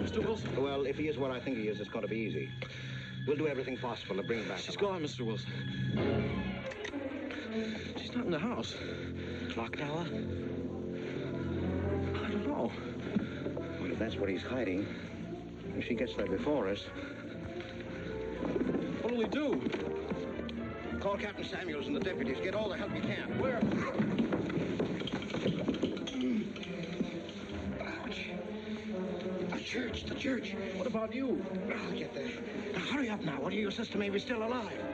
Mr. Wilson? Well, if he is what I think he is, it's going to be easy. We'll do everything possible to bring him back. She's gone, Mr. Wilson. She's not in the house. Clock tower? I don't know. Well, if that's what he's hiding, if she gets there before us... What'll we do? Call Captain Samuels and the deputies. Get all the help you can. Where? The church. What about you? I'll get there. Now, hurry up now. What do you insist to me? We're still alive.